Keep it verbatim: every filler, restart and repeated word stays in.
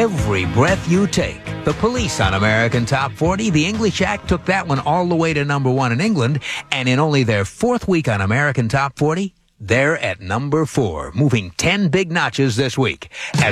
every breath you take. The Police on American Top forty. The English Act took that one all the way to number one in England, and in only their fourth week on American Top forty, they're at number four, moving ten big notches this week. As